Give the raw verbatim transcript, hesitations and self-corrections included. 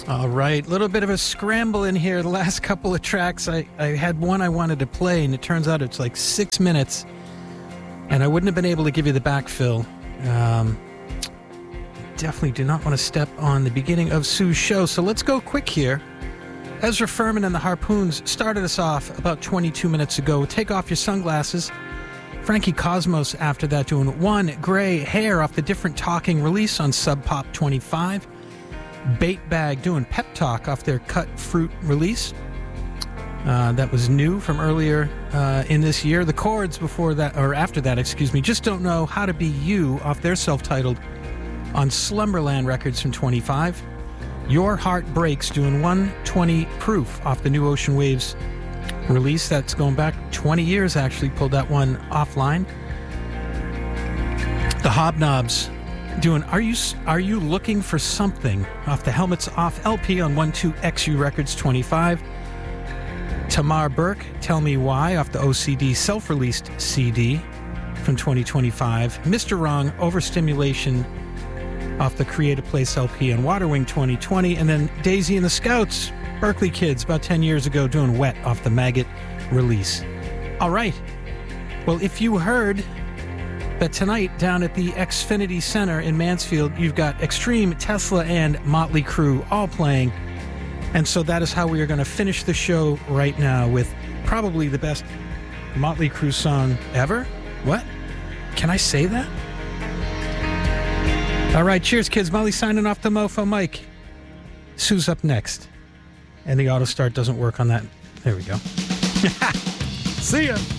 All right, a little bit of a scramble in here. The last couple of tracks, I, I had one I wanted to play, and it turns out it's like six minutes, and I wouldn't have been able to give you the backfill. Um, definitely do not want to step on the beginning of Sue's show, so let's go quick here. Ezra Furman and the Harpoons started us off about twenty-two minutes ago. Take Off Your Sunglasses. Frankie Cosmos after that doing One Gray Hair off the Different Talking release on Sub Pop twenty-five. Bait Bag doing Pep Talk off their Cut Fruit release. Uh, that was new from earlier uh, in this year. The Chords before that, or after that, excuse me, Just Don't Know How to Be You off their self-titled on Slumberland Records from twenty-five. Your Heart Breaks doing one twenty Proof off the New Ocean Waves release. That's going back twenty years, actually. Pulled that one offline. The Hobnobs doing Are You Are You Looking for Something off the Helmets Off L P on one two X U Records twenty-five. Tamar Burke, Tell Me Why off the O C D self-released C D from twenty twenty-five. Mister Wrong, Overstimulation off the Creative Place L P on Waterwing twenty twenty. And then Daisy and the Scouts, Berkeley Kids, about ten years ago, doing Wet off the Maggot release. All right. Well, if you heard that tonight down at the Xfinity Center in Mansfield, you've got Extreme, Tesla, and Motley Crue all playing. And so that is how we are going to finish the show right now with probably the best Motley Crue song ever. What? Can I say that? All right, cheers, kids. Molly signing off the Mofo Mike. Sue's up next. And the auto start doesn't work on that. There we go. See ya.